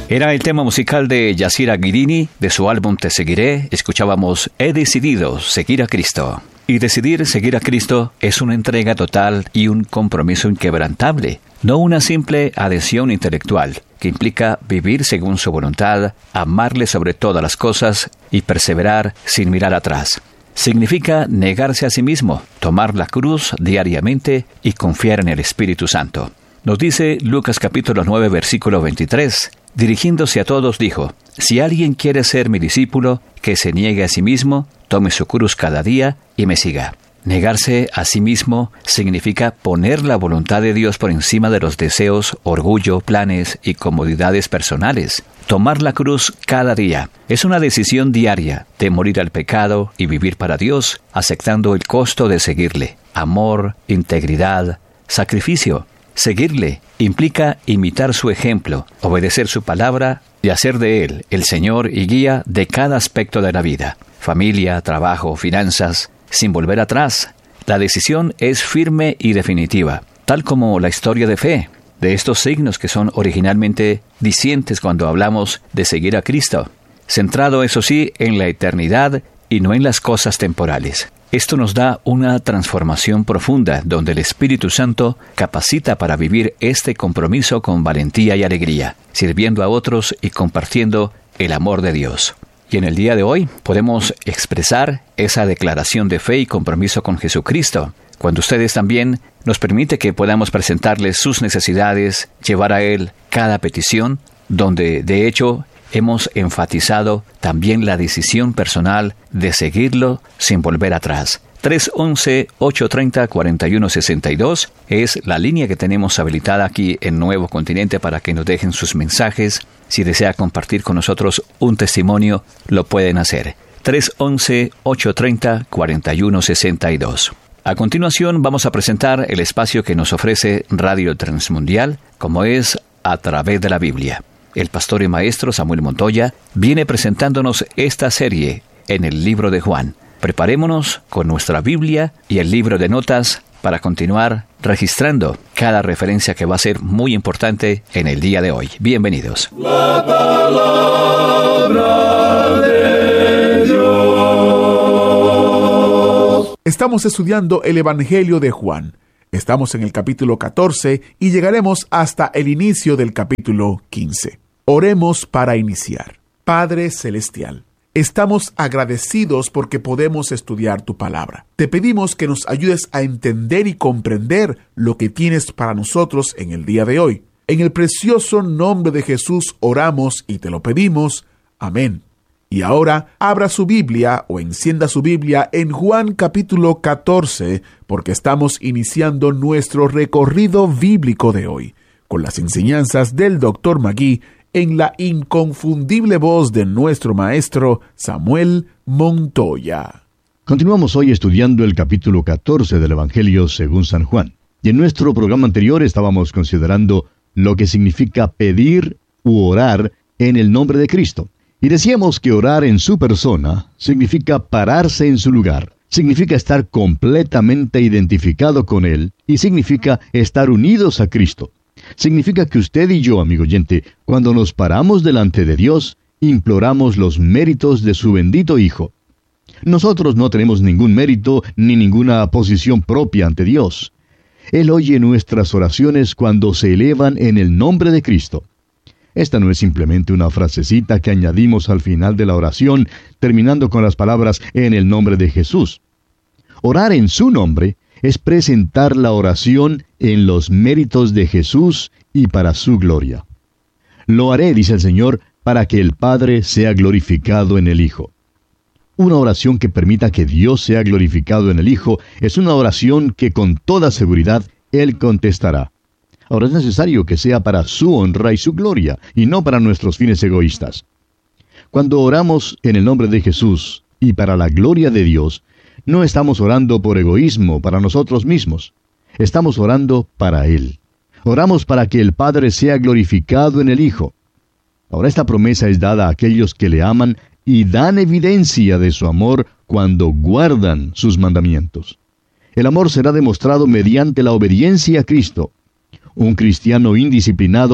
Era el tema musical de Yasira Guirini, de su álbum Te Seguiré. Escuchábamos He decidido seguir a Cristo. Y decidir seguir a Cristo es una entrega total y un compromiso inquebrantable, no una simple adhesión intelectual, que implica vivir según su voluntad, amarle sobre todas las cosas y perseverar sin mirar atrás. Significa negarse a sí mismo, tomar la cruz diariamente y confiar en el Espíritu Santo. Nos dice Lucas capítulo 9, versículo 23, dirigiéndose a todos dijo, si alguien quiere ser mi discípulo, que se niegue a sí mismo, tome su cruz cada día y me siga. Negarse a sí mismo significa poner la voluntad de Dios por encima de los deseos, orgullo, planes y comodidades personales. Tomar la cruz cada día es una decisión diaria de morir al pecado y vivir para Dios, aceptando el costo de seguirle. Amor, integridad, sacrificio. Seguirle implica imitar su ejemplo, obedecer su palabra y hacer de Él el Señor y guía de cada aspecto de la vida. Familia, trabajo, finanzas, sin volver atrás. La decisión es firme y definitiva, tal como la historia de fe, de estos signos que son originalmente dicientes cuando hablamos de seguir a Cristo, centrado, eso sí, en la eternidad y no en las cosas temporales. Esto nos da una transformación profunda, donde el Espíritu Santo capacita para vivir este compromiso con valentía y alegría, sirviendo a otros y compartiendo el amor de Dios. Y en el día de hoy podemos expresar esa declaración de fe y compromiso con Jesucristo, cuando ustedes también nos permite que podamos presentarles sus necesidades, llevar a Él cada petición, donde de hecho hemos enfatizado también la decisión personal de seguirlo sin volver atrás. 311-830-4162 es la línea que tenemos habilitada aquí en Nuevo Continente para que nos dejen sus mensajes. Si desea compartir con nosotros un testimonio, lo pueden hacer. 311-830-4162. A continuación vamos a presentar el espacio que nos ofrece Radio Transmundial, como es A Través de la Biblia. El pastor y maestro Samuel Montoya viene presentándonos esta serie en el libro de Juan. Preparémonos con nuestra Biblia y el libro de notas para continuar registrando cada referencia que va a ser muy importante en el día de hoy. Bienvenidos. La palabra de Dios. Estamos estudiando el Evangelio de Juan. Estamos en el capítulo 14 y llegaremos hasta el inicio del capítulo 15. Oremos para iniciar. Padre Celestial, estamos agradecidos porque podemos estudiar tu palabra. Te pedimos que nos ayudes a entender y comprender lo que tienes para nosotros en el día de hoy. En el precioso nombre de Jesús oramos y te lo pedimos. Amén. Y ahora abra su Biblia o encienda su Biblia en Juan capítulo 14, porque estamos iniciando nuestro recorrido bíblico de hoy, con las enseñanzas del Dr. Magui, en la inconfundible voz de nuestro maestro Samuel Montoya. Continuamos hoy estudiando el capítulo 14 del Evangelio según San Juan. Y en nuestro programa anterior estábamos considerando lo que significa pedir u orar en el nombre de Cristo. Y decíamos que orar en su persona significa pararse en su lugar, significa estar completamente identificado con Él y significa estar unidos a Cristo. Significa que usted y yo, amigo oyente, cuando nos paramos delante de Dios, imploramos los méritos de su bendito Hijo. Nosotros no tenemos ningún mérito ni ninguna posición propia ante Dios. Él oye nuestras oraciones cuando se elevan en el nombre de Cristo. Esta no es simplemente una frasecita que añadimos al final de la oración, terminando con las palabras en el nombre de Jesús. Orar en su nombre es presentar la oración en los méritos de Jesús y para su gloria. Lo haré, dice el Señor, para que el Padre sea glorificado en el Hijo. Una oración que permita que Dios sea glorificado en el Hijo es una oración que con toda seguridad Él contestará. Ahora es necesario que sea para su honra y su gloria, y no para nuestros fines egoístas. Cuando oramos en el nombre de Jesús y para la gloria de Dios, no estamos orando por egoísmo para nosotros mismos. Estamos orando para Él. Oramos para que el Padre sea glorificado en el Hijo. Ahora esta promesa es dada a aquellos que le aman y dan evidencia de su amor cuando guardan sus mandamientos. El amor será demostrado mediante la obediencia a Cristo. Un cristiano indisciplinado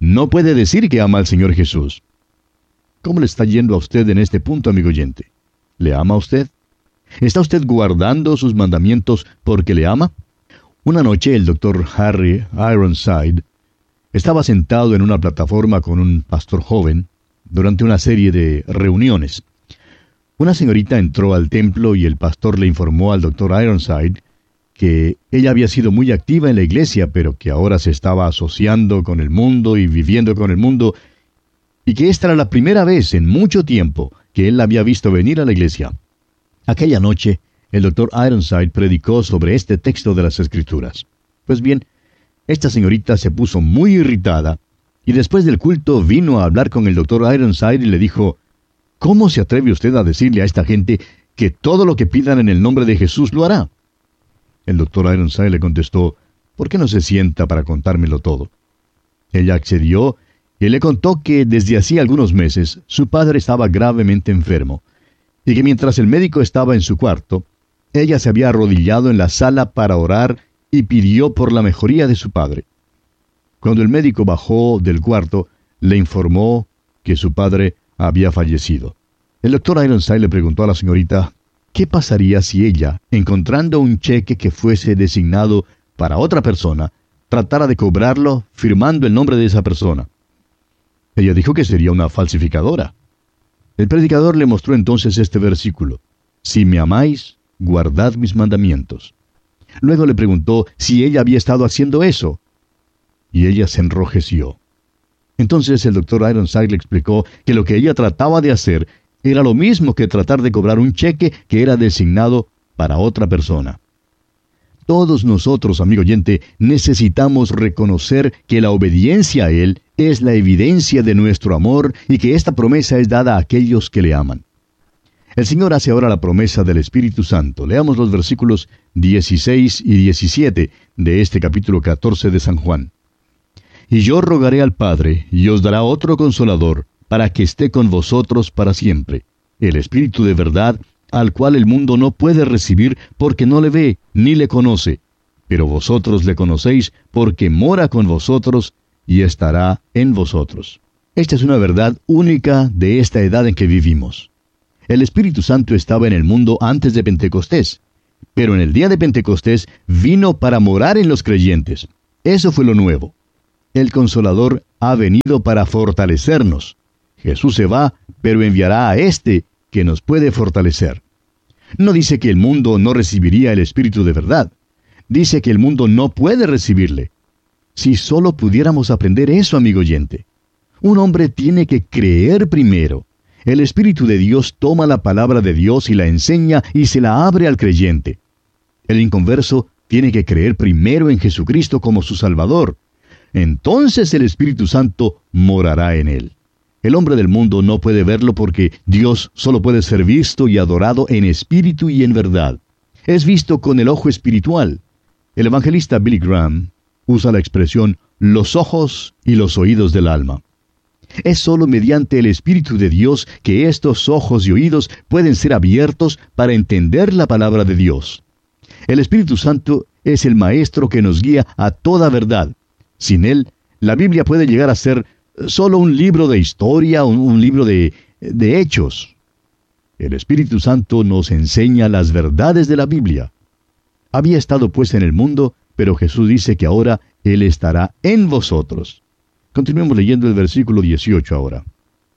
no puede decir que ama al Señor Jesús. ¿Cómo le está yendo a usted en este punto, amigo oyente? ¿Le ama a usted? ¿Está usted guardando sus mandamientos porque le ama? Una noche el doctor Harry Ironside estaba sentado en una plataforma con un pastor joven durante una serie de reuniones. Una señorita entró al templo y el pastor le informó al doctor Ironside que ella había sido muy activa en la iglesia, pero que ahora se estaba asociando con el mundo y viviendo con el mundo, y que esta era la primera vez en mucho tiempo que él la había visto venir a la iglesia. Aquella noche, el doctor Ironside predicó sobre este texto de las Escrituras. Pues bien, esta señorita se puso muy irritada, y después del culto vino a hablar con el doctor Ironside y le dijo: ¿Cómo se atreve usted a decirle a esta gente que todo lo que pidan en el nombre de Jesús lo hará? El doctor Ironside le contestó: ¿por qué no se sienta para contármelo todo? Ella accedió y le contó que desde hacía algunos meses su padre estaba gravemente enfermo, y que mientras el médico estaba en su cuarto, ella se había arrodillado en la sala para orar y pidió por la mejoría de su padre. Cuando el médico bajó del cuarto, le informó que su padre había fallecido. El doctor Ironside le preguntó a la señorita qué pasaría si ella, encontrando un cheque que fuese designado para otra persona, tratara de cobrarlo firmando el nombre de esa persona. Ella dijo que sería una falsificadora. El predicador le mostró entonces este versículo: si me amáis, guardad mis mandamientos. Luego le preguntó si ella había estado haciendo eso, y ella se enrojeció. Entonces el doctor Ironside le explicó que lo que ella trataba de hacer era lo mismo que tratar de cobrar un cheque que era designado para otra persona. Todos nosotros, amigo oyente, necesitamos reconocer que la obediencia a Él es la evidencia de nuestro amor y que esta promesa es dada a aquellos que le aman. El Señor hace ahora la promesa del Espíritu Santo. Leamos los versículos 16 y 17 de este capítulo 14 de San Juan. Y yo rogaré al Padre, y os dará otro Consolador, para que esté con vosotros para siempre, el Espíritu de verdad, al cual el mundo no puede recibir porque no le ve ni le conoce, pero vosotros le conocéis porque mora con vosotros y estará en vosotros. Esta es una verdad única de esta edad en que vivimos. El Espíritu Santo estaba en el mundo antes de Pentecostés, pero en el día de Pentecostés vino para morar en los creyentes. Eso fue lo nuevo. El Consolador ha venido para fortalecernos. Jesús se va, pero enviará a éste que nos puede fortalecer. No dice que el mundo no recibiría el Espíritu de verdad. Dice que el mundo no puede recibirle. Si solo pudiéramos aprender eso, amigo oyente. Un hombre tiene que creer primero. El Espíritu de Dios toma la palabra de Dios y la enseña y se la abre al creyente. El inconverso tiene que creer primero en Jesucristo como su Salvador. Entonces el Espíritu Santo morará en él. El hombre del mundo no puede verlo porque Dios solo puede ser visto y adorado en espíritu y en verdad. Es visto con el ojo espiritual. El evangelista Billy Graham usa la expresión los ojos y los oídos del alma. Es solo mediante el Espíritu de Dios que estos ojos y oídos pueden ser abiertos para entender la palabra de Dios. El Espíritu Santo es el maestro que nos guía a toda verdad. Sin él, la Biblia puede llegar a ser solo un libro de historia, un libro de hechos. El Espíritu Santo nos enseña las verdades de la Biblia. Había estado pues en el mundo, pero Jesús dice que ahora Él estará en vosotros. Continuemos leyendo el versículo 18 ahora.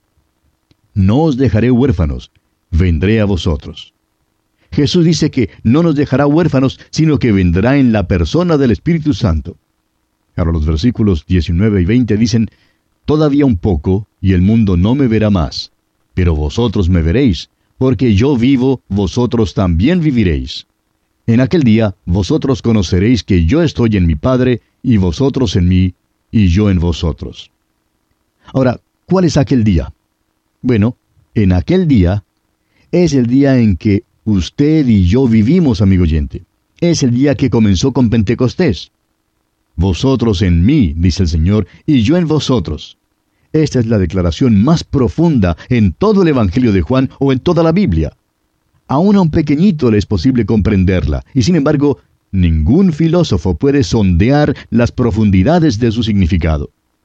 No os dejaré huérfanos, vendré a vosotros. Jesús dice que no nos dejará huérfanos, sino que vendrá en la persona del Espíritu Santo. Ahora los versículos 19 y 20 dicen: todavía un poco, y el mundo no me verá más, pero vosotros me veréis, porque yo vivo, vosotros también viviréis. En aquel día vosotros conoceréis que yo estoy en mi Padre, y vosotros en mí, y yo en vosotros. Ahora, ¿cuál es aquel día? Bueno, en aquel día es el día en que usted y yo vivimos, amigo oyente. Es el día que comenzó con Pentecostés. Vosotros en mí, dice el Señor, y yo en vosotros. Esta es la declaración más profunda en todo el Evangelio de Juan o en toda la Biblia. Aún a un pequeñito le es posible comprenderla, y sin embargo, ningún filósofo puede sondear las profundidades de su significado.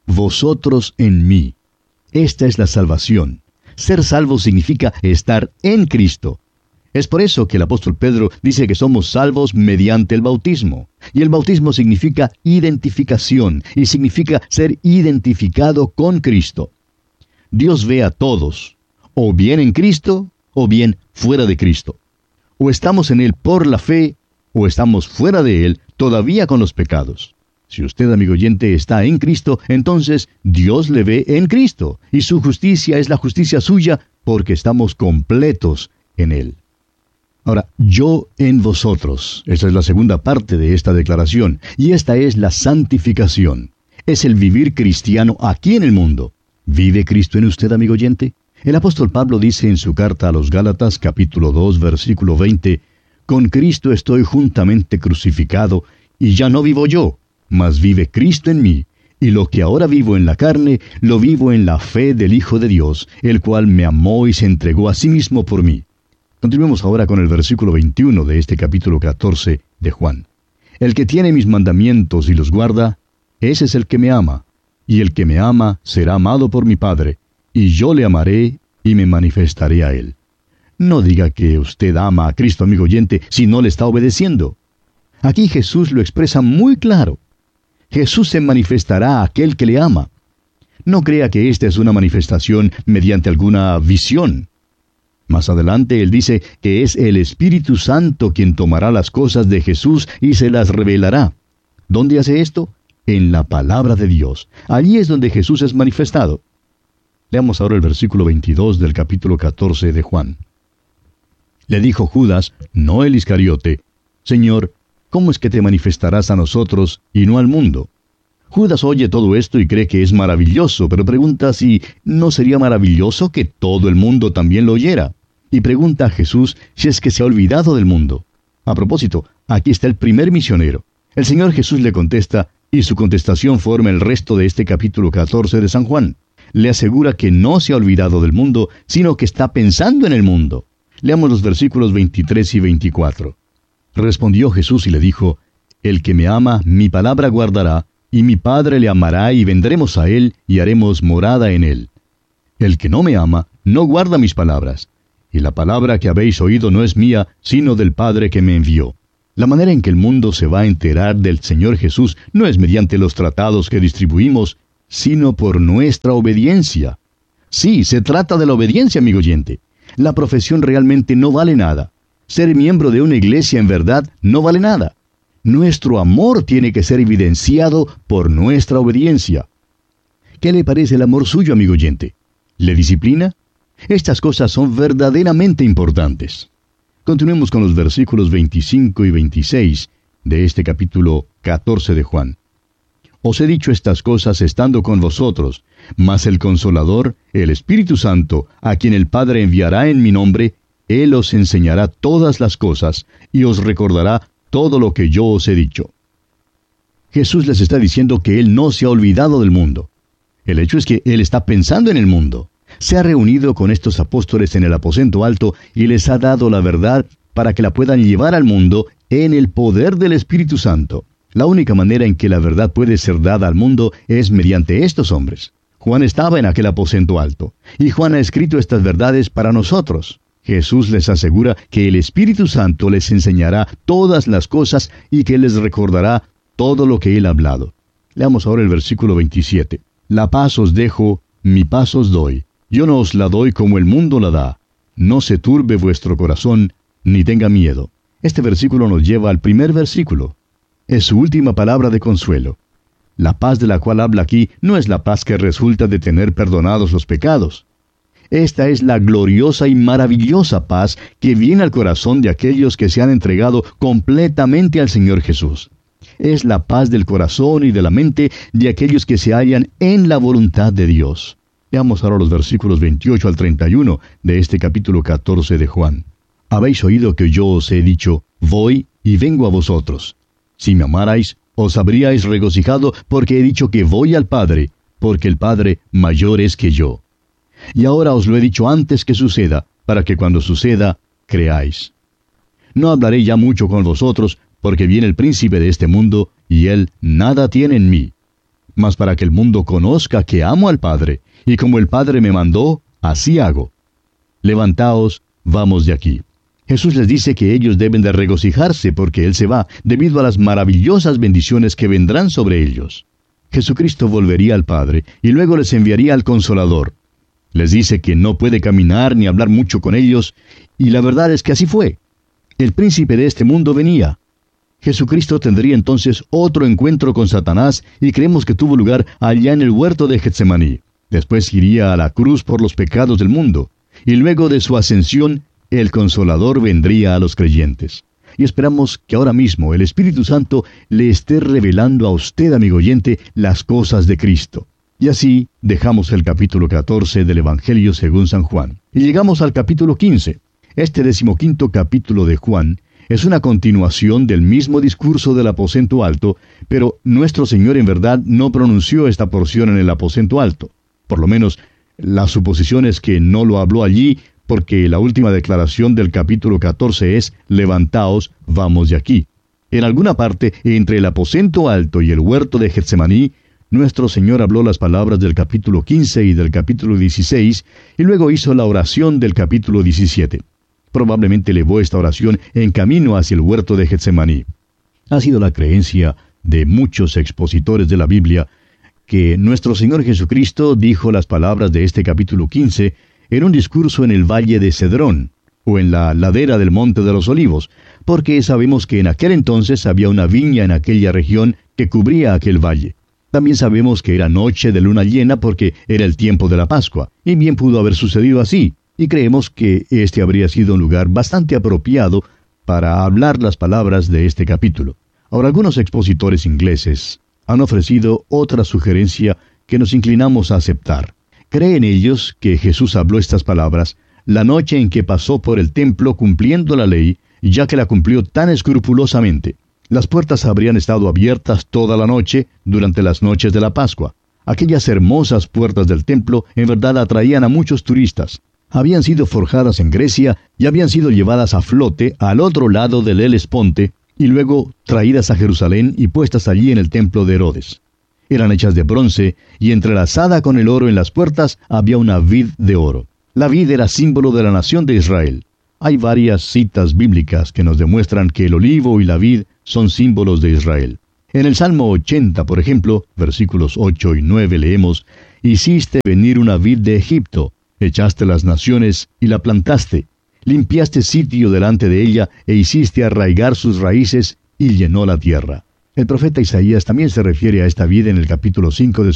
vosotros en mí. Esta es la salvación. Ser salvo significa estar en Cristo. Es por eso que el apóstol Pedro dice que somos salvos mediante el bautismo. Y el bautismo significa identificación, y significa ser identificado con Cristo. Dios ve a todos, o bien en Cristo, o bien fuera de Cristo. O estamos en Él por la fe, o estamos fuera de Él, todavía con los pecados. Si usted, amigo oyente, está en Cristo, entonces Dios le ve en Cristo, y su justicia es la justicia suya, porque estamos completos en Él. Ahora, yo en vosotros. Esa es la segunda parte de esta declaración, y esta es la santificación. Es el vivir cristiano aquí en el mundo. ¿Vive Cristo en usted, amigo oyente? El apóstol Pablo dice en su carta a los Gálatas, capítulo 2, versículo 20, «Con Cristo estoy juntamente crucificado, y ya no vivo yo, mas vive Cristo en mí, y lo que ahora vivo en la carne, lo vivo en la fe del Hijo de Dios, el cual me amó y se entregó a sí mismo por mí». Continuemos ahora con el versículo 21 de este capítulo 14 de Juan. «El que tiene mis mandamientos y los guarda, ese es el que me ama, y el que me ama será amado por mi Padre, y yo le amaré y me manifestaré a él». No diga que usted ama a Cristo, amigo oyente, si no le está obedeciendo. Aquí Jesús lo expresa muy claro. Jesús se manifestará a aquel que le ama. No crea que esta es una manifestación mediante alguna visión. Más adelante él dice que es el Espíritu Santo quien tomará las cosas de Jesús y se las revelará. ¿Dónde hace esto? En la palabra de Dios. Allí es donde Jesús es manifestado. Leamos ahora el versículo 22 del capítulo 14 de Juan. Le dijo Judas, no el Iscariote, «Señor, ¿cómo es que te manifestarás a nosotros y no al mundo?» Judas oye todo esto y cree que es maravilloso, pero pregunta si no sería maravilloso que todo el mundo también lo oyera. Y pregunta a Jesús si es que se ha olvidado del mundo. A propósito, aquí está el primer misionero. El Señor Jesús le contesta, y su contestación forma el resto de este capítulo 14 de San Juan. Le asegura que no se ha olvidado del mundo, sino que está pensando en el mundo. Leamos los versículos 23 y 24. Respondió Jesús y le dijo, «El que me ama, mi palabra guardará, y mi Padre le amará, y vendremos a él, y haremos morada en él. El que no me ama, no guarda mis palabras, y la palabra que habéis oído no es mía, sino del Padre que me envió». La manera en que el mundo se va a enterar del Señor Jesús no es mediante los tratados que distribuimos, sino por nuestra obediencia. Sí, se trata de la obediencia, amigo oyente. La profesión realmente no vale nada. Ser miembro de una iglesia en verdad no vale nada. Nuestro amor tiene que ser evidenciado por nuestra obediencia. ¿Qué le parece el amor suyo, amigo oyente? ¿Le disciplina? Estas cosas son verdaderamente importantes. Continuemos con los versículos 25 y 26 de este capítulo 14 de Juan. «Os he dicho estas cosas estando con vosotros, mas el Consolador, el Espíritu Santo, a quien el Padre enviará en mi nombre, Él os enseñará todas las cosas, y os recordará todo lo que yo os he dicho». Jesús les está diciendo que Él no se ha olvidado del mundo. El hecho es que Él está pensando en el mundo. Se ha reunido con estos apóstoles en el aposento alto y les ha dado la verdad para que la puedan llevar al mundo en el poder del Espíritu Santo. La única manera en que la verdad puede ser dada al mundo es mediante estos hombres. Juan estaba en aquel aposento alto, y Juan ha escrito estas verdades para nosotros. Jesús les asegura que el Espíritu Santo les enseñará todas las cosas y que les recordará todo lo que Él ha hablado. Leamos ahora el versículo 27. «La paz os dejo, mi paz os doy. Yo no os la doy como el mundo la da. No se turbe vuestro corazón, ni tenga miedo». Este versículo nos lleva al primer versículo. Es su última palabra de consuelo. La paz de la cual habla aquí no es la paz que resulta de tener perdonados los pecados. Esta es la gloriosa y maravillosa paz que viene al corazón de aquellos que se han entregado completamente al Señor Jesús. Es la paz del corazón y de la mente de aquellos que se hallan en la voluntad de Dios. Veamos ahora los versículos 28 al 31 de este capítulo 14 de Juan. «Habéis oído que yo os he dicho, voy y vengo a vosotros. Si me amarais, os habríais regocijado porque he dicho que voy al Padre, porque el Padre mayor es que yo. Y ahora os lo he dicho antes que suceda, para que cuando suceda, creáis. No hablaré ya mucho con vosotros, porque viene el príncipe de este mundo, y él nada tiene en mí. mas para que el mundo conozca que amo al Padre, y como el Padre me mandó, así hago. Levantaos, vamos de aquí. Jesús les dice que ellos deben de regocijarse porque Él se va, debido a las maravillosas bendiciones que vendrán sobre ellos. Jesucristo volvería al Padre, y luego les enviaría al Consolador. Les dice que no puede caminar ni hablar mucho con ellos, y la verdad es que así fue. El príncipe de este mundo venía. Jesucristo tendría entonces otro encuentro con Satanás, y creemos que tuvo lugar allá en el huerto de Getsemaní. Después iría a la cruz por los pecados del mundo, y luego de su ascensión, el Consolador vendría a los creyentes. Y esperamos que ahora mismo el Espíritu Santo le esté revelando a usted, amigo oyente, las cosas de Cristo. Y así dejamos el capítulo 14 del Evangelio según San Juan. Y llegamos al capítulo 15. Este 15º capítulo de Juan es una continuación del mismo discurso del aposento alto, pero nuestro Señor en verdad no pronunció esta porción en el aposento alto. Por lo menos, la suposición es que no lo habló allí, porque la última declaración del capítulo 14 es: levantaos, vamos de aquí. En alguna parte entre el aposento alto y el huerto de Getsemaní, nuestro Señor habló las palabras del capítulo 15 y del capítulo 16, y luego hizo la oración del capítulo 17. Probablemente elevó esta oración en camino hacia el huerto de Getsemaní. Ha sido la creencia de muchos expositores de la Biblia que nuestro Señor Jesucristo dijo las palabras de este capítulo 15 en un discurso en el valle de Cedrón, o en la ladera del Monte de los Olivos, porque sabemos que en aquel entonces había una viña en aquella región que cubría aquel valle. También sabemos que era noche de luna llena porque era el tiempo de la Pascua, y bien pudo haber sucedido así, y creemos que este habría sido un lugar bastante apropiado para hablar las palabras de este capítulo. Ahora, algunos expositores ingleses han ofrecido otra sugerencia que nos inclinamos a aceptar. Creen ellos que Jesús habló estas palabras la noche en que pasó por el templo cumpliendo la ley, ya que la cumplió tan escrupulosamente. Las puertas habrían estado abiertas toda la noche durante las noches de la Pascua. Aquellas hermosas puertas del templo en verdad atraían a muchos turistas. Habían sido forjadas en Grecia y habían sido llevadas a flote al otro lado del Helesponte y luego traídas a Jerusalén y puestas allí en el templo de Herodes. Eran hechas de bronce y entrelazada con el oro en las puertas había una vid de oro. La vid era símbolo de la nación de Israel. Hay varias citas bíblicas que nos demuestran que el olivo y la vid son símbolos de Israel. En el Salmo 80, por ejemplo, versículos 8 y 9 leemos: «Hiciste venir una vid de Egipto, echaste las naciones y la plantaste, limpiaste sitio delante de ella e hiciste arraigar sus raíces y llenó la tierra». El profeta Isaías también se refiere a esta vid en el capítulo 5 de